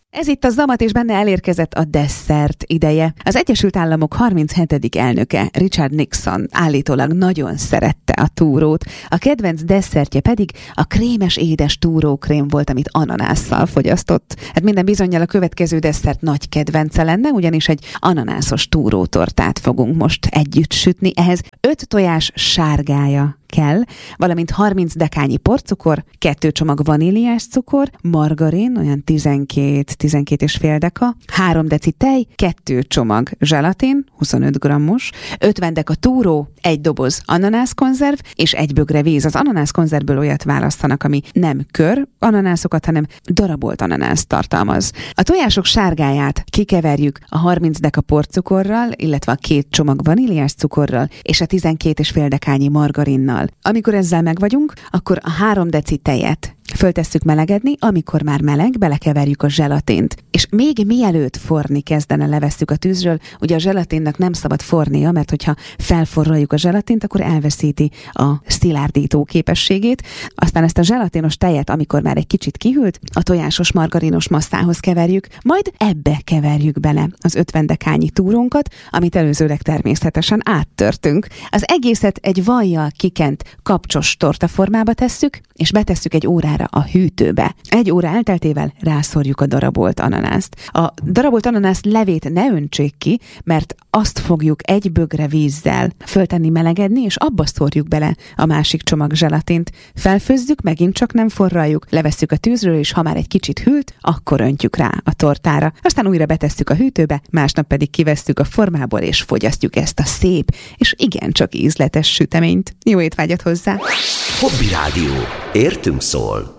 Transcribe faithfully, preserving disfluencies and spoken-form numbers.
Ez itt a Zamat, és benne elérkezett a desszert ideje. Az Egyesült Államok harminchetedik elnöke, Richard Nixon állítólag nagyon szerette a túrót, a kedvenc desszertje pedig a krémes édes túrókrém volt, amit ananásszal fogyasztott. Hát minden bizonnyal a következő desszert nagy kedvence lenne, ugyanis egy ananászos túrótortát fogunk most együtt sütni. Ehhez öt tojás sárgája kell, valamint harminc dekányi porcukor, kettő csomag vaníliás cukor, margarin, olyan tizenkét-tizenkét és fél deka, három deci tej, kettő csomag zselatin, huszonöt grammos, ötven deka túró, egy doboz ananászkonzerv, és egy bögre víz. Az ananászkonzervből olyat választanak, ami nem kör ananászokat, hanem darabolt ananászt tartalmaz. A tojások sárgáját kikeverjük a harminc deka porcukorral, illetve a két csomag vaníliás cukorral, és a tizenkét és fél dekányi margarinnal. Amikor ezzel megvagyunk, akkor a három deci tejet föltesszük melegedni, amikor már meleg, belekeverjük a zselatint. És még mielőtt forni kezdene, levesszük a tűzről, ugye a zselatinnak nem szabad fornia, mert hogyha felforraljuk a zselatint, akkor elveszíti a szilárdító képességét. Aztán ezt a zselatinos tejet, amikor már egy kicsit kihűlt, a tojásos margarinos masszához keverjük, majd ebbe keverjük bele az ötven dekányi túrónkat, amit előzőleg természetesen áttörtünk. Az egészet egy vajjal kikent kapcsos tortaformába tesszük, és betesszük egy órára a hűtőbe. Egy óra elteltével rászorjuk a darabolt ananászt. A darabolt ananász levét ne öntsék ki, mert azt fogjuk egy bögre vízzel föltenni melegedni, és abba szórjuk bele a másik csomag zselatint. Felfőzzük, megint csak nem forraljuk, levesszük a tűzről, és ha már egy kicsit hűlt, akkor öntjük rá a tortára. Aztán újra betesszük a hűtőbe, másnap pedig kivesszük a formából, és fogyasztjuk ezt a szép, és igencsak ízletes süteményt. Jó étvágyat hozzá! Hobby Rádió. Értünk szól.